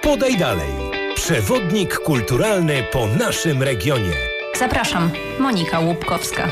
Podaj dalej. Przewodnik kulturalny po naszym regionie. Zapraszam, Monika Łupkowska.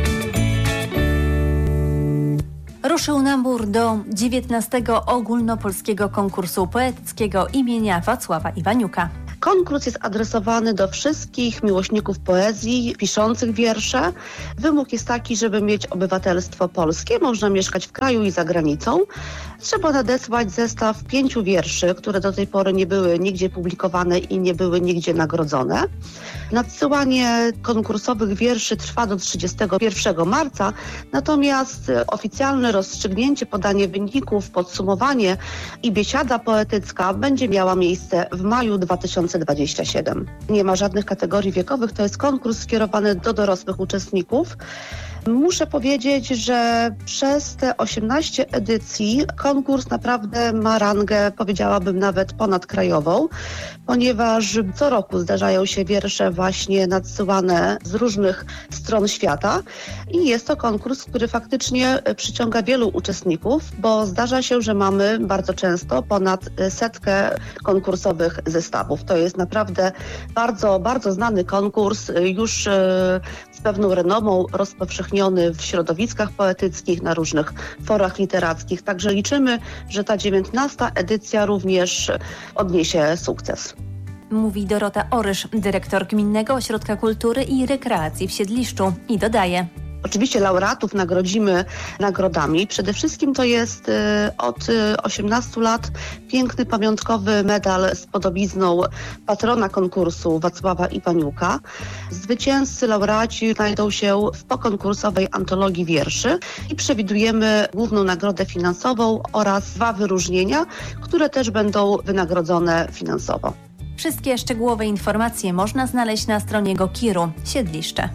Ruszył nabór do 19. ogólnopolskiego konkursu poetyckiego imienia Wacława Iwaniuka. Konkurs jest adresowany do wszystkich miłośników poezji, piszących wiersze. Wymóg jest taki, żeby mieć obywatelstwo polskie, można mieszkać w kraju i za granicą. Trzeba nadesłać zestaw 5 wierszy, które do tej pory nie były nigdzie publikowane i nie były nigdzie nagrodzone. Nadsyłanie konkursowych wierszy trwa do 31 marca, natomiast oficjalne rozstrzygnięcie, podanie wyników, podsumowanie i biesiada poetycka będzie miała miejsce w maju 2027. Nie ma żadnych kategorii wiekowych, to jest konkurs skierowany do dorosłych uczestników. Muszę powiedzieć, że przez te 18 edycji konkurs naprawdę ma rangę, powiedziałabym nawet ponadkrajową, ponieważ co roku zdarzają się wiersze właśnie nadsyłane z różnych stron świata i jest to konkurs, który faktycznie przyciąga wielu uczestników, bo zdarza się, że mamy bardzo często ponad 100 konkursowych zestawów. To jest naprawdę bardzo, bardzo znany konkurs, już z pewną renomą rozpowszechniony w środowiskach poetyckich, na różnych forach literackich. Także liczymy, że ta 19. edycja również odniesie sukces. Mówi Dorota Orysz, dyrektor Gminnego Ośrodka Kultury i Rekreacji w Siedliszczu i dodaje: Oczywiście laureatów nagrodzimy nagrodami. Przede wszystkim to jest od 18 lat piękny pamiątkowy medal z podobizną patrona konkursu Wacława Iwaniuka. Zwycięzcy, laureaci znajdą się w pokonkursowej antologii wierszy i przewidujemy główną nagrodę finansową oraz 2 wyróżnienia, które też będą wynagrodzone finansowo. Wszystkie szczegółowe informacje można znaleźć na stronie GOKiR-u Siedliszcze.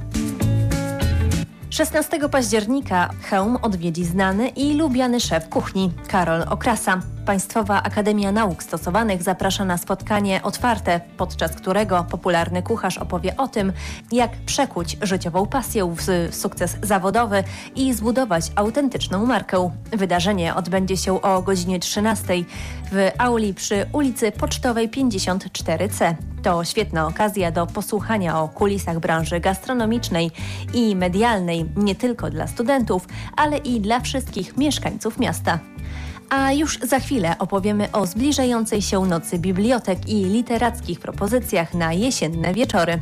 16 października Chełm odwiedzi znany i lubiany szef kuchni Karol Okrasa. Państwowa Akademia Nauk Stosowanych zaprasza na spotkanie otwarte, podczas którego popularny kucharz opowie o tym, jak przekuć życiową pasję w sukces zawodowy i zbudować autentyczną markę. Wydarzenie odbędzie się o godzinie 13 w auli przy ulicy Pocztowej 54C. To świetna okazja do posłuchania o kulisach branży gastronomicznej i medialnej nie tylko dla studentów, ale i dla wszystkich mieszkańców miasta. A już za chwilę opowiemy o zbliżającej się nocy bibliotek i literackich propozycjach na jesienne wieczory.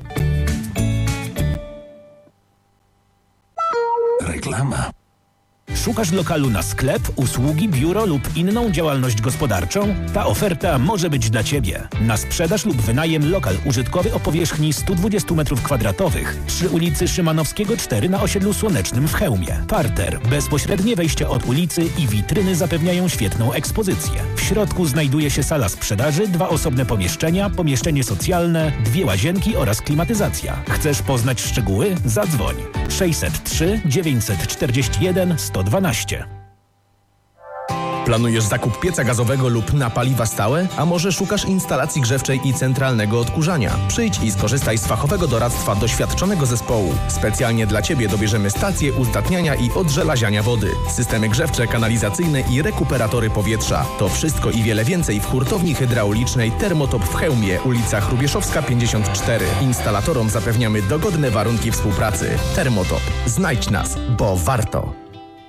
Reklama. Szukasz lokalu na sklep, usługi, biuro lub inną działalność gospodarczą? Ta oferta może być dla Ciebie. Na sprzedaż lub wynajem lokal użytkowy o powierzchni 120 m2 przy ulicy Szymanowskiego 4 na osiedlu Słonecznym w Chełmie. Parter, bezpośrednie wejście od ulicy i witryny zapewniają świetną ekspozycję. W środku znajduje się sala sprzedaży, 2 osobne pomieszczenia, pomieszczenie socjalne, 2 łazienki oraz klimatyzacja. Chcesz poznać szczegóły? Zadzwoń 603 941 112. Planujesz zakup pieca gazowego lub na paliwa stałe? A może szukasz instalacji grzewczej i centralnego odkurzania? Przyjdź i skorzystaj z fachowego doradztwa doświadczonego zespołu. Specjalnie dla Ciebie dobierzemy stacje uzdatniania i odżelaziania wody, systemy grzewcze, kanalizacyjne i rekuperatory powietrza. To wszystko i wiele więcej w hurtowni hydraulicznej Termotop w Chełmie, ulica Hrubieszowska 54. Instalatorom zapewniamy dogodne warunki współpracy. Termotop. Znajdź nas, bo warto.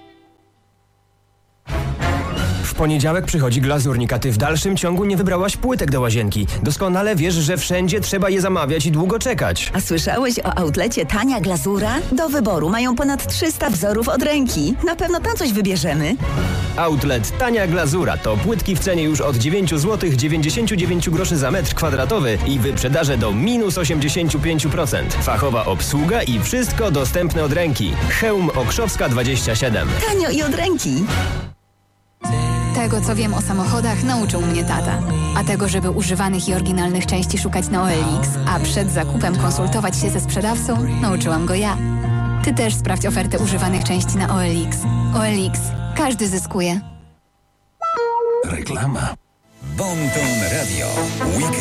W poniedziałek przychodzi glazurnik, a ty w dalszym ciągu nie wybrałaś płytek do łazienki. Doskonale wiesz, że wszędzie trzeba je zamawiać i długo czekać. A słyszałeś o outlecie Tania Glazura? Do wyboru mają ponad 300 wzorów od ręki. Na pewno tam coś wybierzemy. Outlet Tania Glazura to płytki w cenie już od 9 zł 99 groszy za metr kwadratowy i wyprzedaże do minus 85%. Fachowa obsługa i wszystko dostępne od ręki. Chełm Okrzowska 27. Tanio i od ręki. Tego, co wiem o samochodach, nauczył mnie tata. A tego, żeby używanych i oryginalnych części szukać na OLX, a przed zakupem konsultować się ze sprzedawcą, nauczyłam go ja. Ty też sprawdź ofertę używanych części na OLX. OLX. Każdy zyskuje. Reklama. Bon Ton Radio. Weekend.